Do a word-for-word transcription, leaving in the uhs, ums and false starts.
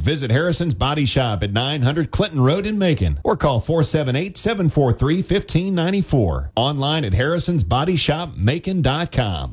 visit Harrison's Body Shop at nine hundred Clinton Road in Macon or call four seven eight, seven four three, one five nine four. Online at harrisons body shop macon dot com.